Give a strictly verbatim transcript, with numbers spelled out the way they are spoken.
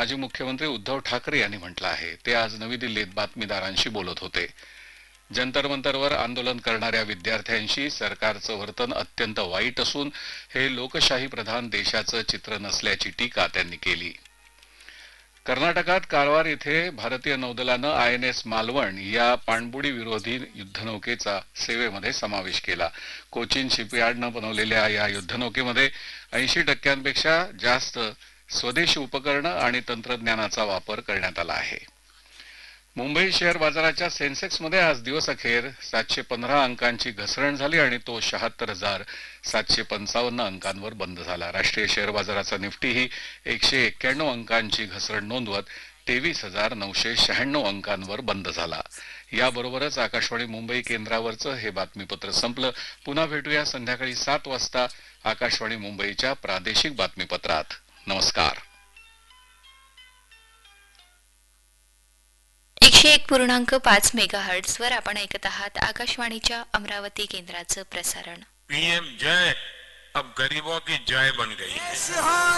माजी मुख्यमंत्री उद्धव ठाकरे यांनी म्हटलं आहे. ते आज नवी दिल्लीत बातमीदारांशी बोलत होते. जंतर मंतरवर आंदोलन करणाऱ्या विद्यार्थ्यांशी सरकारचं वर्तन अत्यंत वाईट असून हे लोकशाही प्रधान देशाचं चित्र नसल्याची टीका त्यांनी केली. कर्नाटकात कारवार येथे भारतीय नौदलानं आय एन एस मालवण या पाणबुडी विरोधी युद्धनौकेचा सेवेमध्ये समावेश केला. कोचीन शिपयार्डनं बनवलेल्या या युद्धनौकेमध्ये ऐंशी टक्क्यांपेक्षा जास्त स्वदेशी उपकरणं आणि तंत्रज्ञानाचा वापर करण्यात आला आहे. मुंबई शेअर बाजाराच्या सेन्सेक्समध्ये आज दिवसअखेर सातशे पंधरा अंकांची घसरण झाली आणि तो शहात्तर हजार सातशे पंचावन्न अंकांवर बंद झाला. राष्ट्रीय शेअर बाजाराचा निफ्टीही एकशे एक्क्याण्णव अंकांची घसरण नोंदवत तेवीस हजार नऊशे शहाण्णव अंकांवर बंद झाला. याबरोबरच आकाशवाणी मुंबई केंद्रावरचं हे बातमीपत्र संपलं. पुन्हा भेटूया संध्याकाळी सात वाजता आकाशवाणी मुंबईच्या प्रादेशिक बातमीपत्रात. नमस्कार. एकशे एक पूर्णांक पाच मेगाहर्ट्झ वर आपण ऐकत आहात आकाशवाणीच्या अमरावती केंद्राचं प्रसारण. पीएम जय अब गरीबों की जय बन गई है.